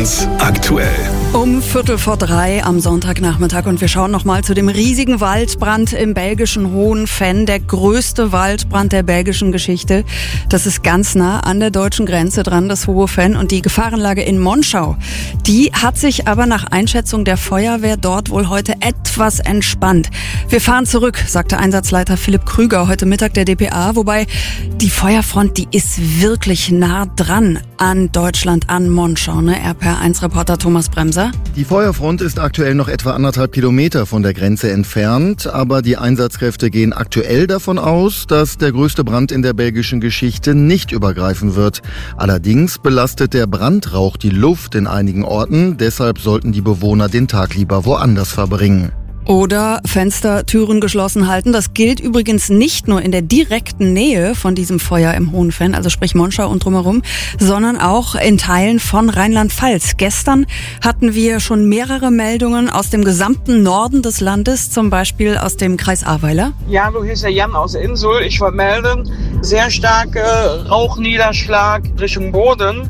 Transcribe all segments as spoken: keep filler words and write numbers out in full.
eins aktuell. Um Viertel vor drei am Sonntagnachmittag und wir schauen nochmal zu dem riesigen Waldbrand im belgischen Hohenvenn, der größte Waldbrand der belgischen Geschichte. Das ist ganz nah an der deutschen Grenze dran, das Hohenvenn, und die Gefahrenlage in Monschau. Die hat sich aber nach Einschätzung der Feuerwehr dort wohl heute etwas entspannt. Wir fahren zurück, sagte Einsatzleiter Philipp Krüger heute Mittag der D P A, wobei die Feuerfront, die ist wirklich nah dran an Deutschland, an Monschau, ne? R P R eins Reporter Thomas Bremser. Die Feuerfront ist aktuell noch etwa anderthalb Kilometer von der Grenze entfernt, aber die Einsatzkräfte gehen aktuell davon aus, dass der größte Brand in der belgischen Geschichte nicht übergreifen wird. Allerdings belastet der Brandrauch die Luft in einigen Orten, deshalb sollten die Bewohner den Tag lieber woanders verbringen. Oder Fenster, Türen geschlossen halten. Das gilt übrigens nicht nur in der direkten Nähe von diesem Feuer im Hohenvenn, also sprich Monschau und drumherum, sondern auch in Teilen von Rheinland-Pfalz. Gestern hatten wir schon mehrere Meldungen aus dem gesamten Norden des Landes, zum Beispiel aus dem Kreis Ahrweiler. Ja, hallo, hier ist der Jan aus Insel. Ich vermelde sehr starke Rauchniederschlag Richtung Boden.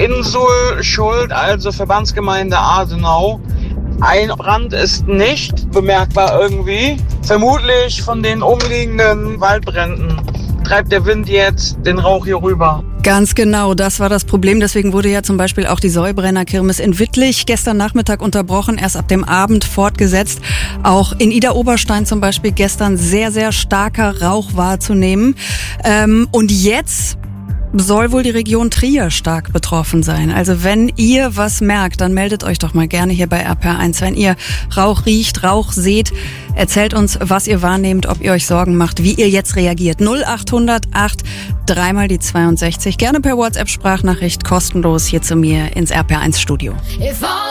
Insel, Schuld, also Verbandsgemeinde Adenau. Ein Brand ist nicht bemerkbar irgendwie. Vermutlich von den umliegenden Waldbränden treibt der Wind jetzt den Rauch hier rüber. Ganz genau, das war das Problem. Deswegen wurde ja zum Beispiel auch die Säubrenner-Kirmes in Wittlich gestern Nachmittag unterbrochen, erst ab dem Abend fortgesetzt. Auch in Idar-Oberstein zum Beispiel gestern sehr, sehr starker Rauch wahrzunehmen. Ähm, und jetzt soll wohl die Region Trier stark betroffen sein. Also wenn ihr was merkt, dann meldet euch doch mal gerne hier bei R P R eins. Wenn ihr Rauch riecht, Rauch seht, erzählt uns, was ihr wahrnehmt, ob ihr euch Sorgen macht, wie ihr jetzt reagiert. null acht null null acht, dreimal die zweiundsechzig. Gerne per WhatsApp-Sprachnachricht, kostenlos hier zu mir ins R P R eins Studio.